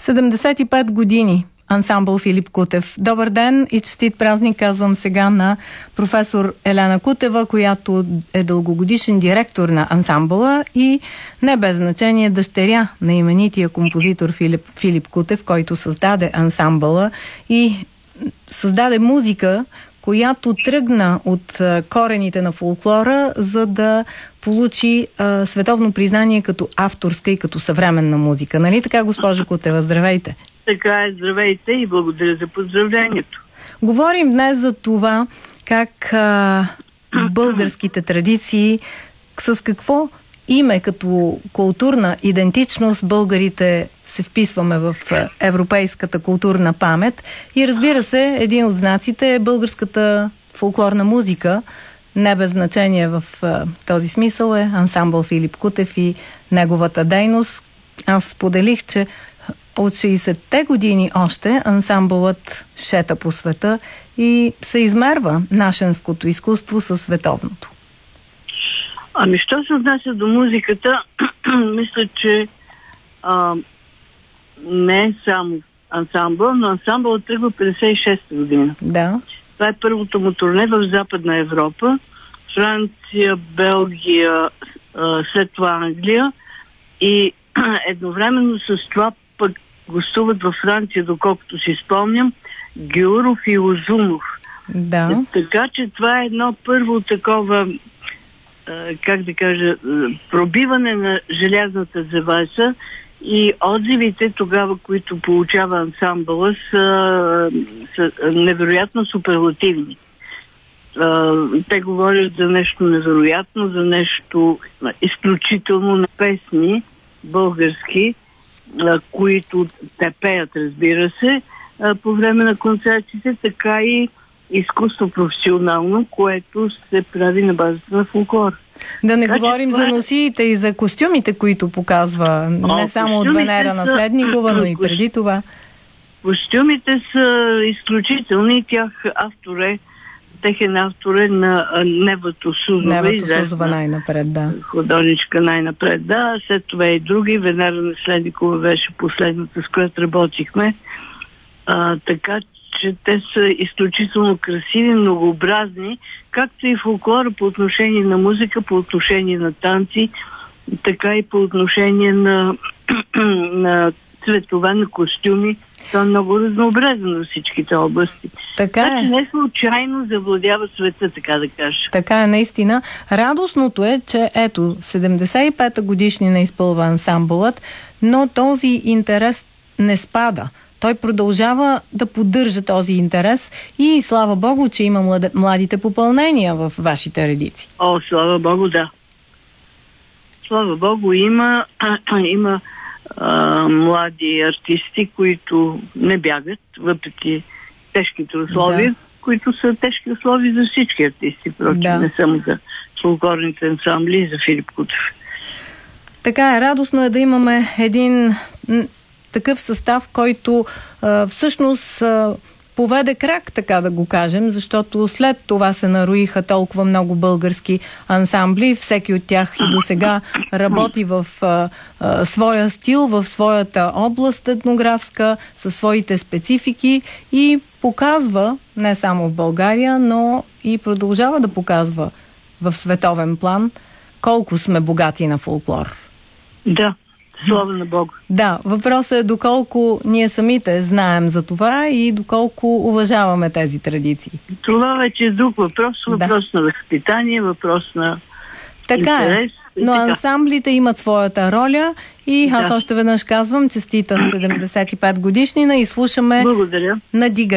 75 години ансамбъл Филип Кутев. Добър ден и честит празник казвам сега на професор Елена Кутева, която е дългогодишен директор на ансамбъла и не без значение дъщеря на именития композитор Филип Кутев, който създаде ансамбъла и създаде музика, която тръгна от корените на фолклора, за да получи световно признание като авторска и като съвременна музика. Нали така, госпожо Кутева? Здравейте! Така е, здравейте и благодаря за поздравлението. Говорим днес за това как българските традиции, с какво име като културна идентичност българите се вписваме в европейската културна памет. И разбира се, един от знаците е българската фолклорна музика. Не без значение в този смисъл е ансамбъл Филип Кутев и неговата дейност. Аз споделих, че от 60-те години още ансамбълът шета по света и се измерва нашенското изкуство със световното. Ами, що се отнася до музиката, мисля, че не е само ансамбъл, но ансамбълът тръгва 56-та година. Да. Това е първото му турне в Западна Европа. Франция, Белгия, след това Англия. И едновременно с това пък гостуват във Франция, доколкото си спомням, Гюров и Озунов. Да. Така че това е едно първо такова, как да кажа, пробиване на желязната завеса и отзивите тогава, които получава ансамбъла, са невероятно суперлативни. Те говорят за нещо невероятно, за нещо изключително на песни български, които те пеят, разбира се, по време на концертите, така и изкуство професионално, което се прави на базата на фолклор. Да не говорим за носиите и за костюмите, които показва не само от Венера Наследникова, но и преди това. Костюмите са изключителни. Техен автор е на Нева Тосузова. Нева Тосузова най-напред, да. Художничка най-напред, да. След това и други. Венера Наследникова беше последната, с която работихме. Така че те са изключително красиви, многообразни, както и фолклора по отношение на музика, по отношение на танци, така и по отношение на цветове, на костюми. Това е много разнообразно на всичките области. Така че не случайно завладява света, така да кажа. Така е, наистина. Радостното е, че ето, 75-та годишнина изпълва ансамбълът, но този интерес не спада. Той продължава да поддържа този интерес и слава Богу, че има младите попълнения в вашите редици. О, слава Богу, да. Слава Богу, има млади артисти, които не бягат, въпреки тежките условия, които са тежки условия за всички артисти, впрочем, не само за фолклорните ансамбли и за Филип Кутев. Така е, радостно е да имаме един такъв състав, който всъщност поведе крак, така да го кажем, защото след това се нароиха толкова много български ансамбли. Всеки от тях и досега работи в своя стил, в своята област етнографска, със своите специфики и показва не само в България, но и продължава да показва в световен план колко сме богати на фолклор. Да. Слава на Бога. Да, въпросът е доколко ние самите знаем за това и доколко уважаваме тези традиции. Това вече е друг въпрос, въпрос на възпитание, въпрос на интерес. Но ансамблите имат своята роля и аз още веднъж казвам честита 75 годишнина и слушаме Надигра.